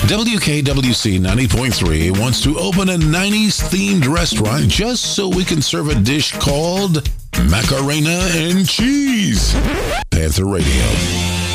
WKWC 90.3 wants to open a 90s themed restaurant just so we can serve a dish called Macarena and Cheese. Panther Radio.